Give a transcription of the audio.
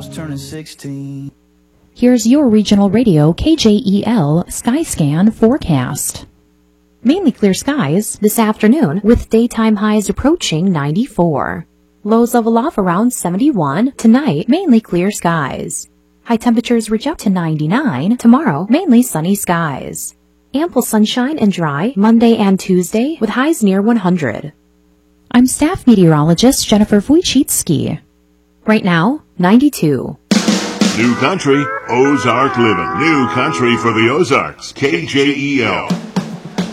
just turning 16. Here's your regional radio KJEL Skyscan forecast. Mainly clear skies this afternoon with daytime highs approaching 94. Lows level off around 71. Tonight, mainly clear skies. High temperatures reach up to 99. Tomorrow, mainly sunny skies. Ample sunshine and dry Monday and Tuesday with highs near 100. I'm staff meteorologist Jennifer Wojcicki. Right now, 92. New country, Ozark living. New country for the Ozarks. KJEL.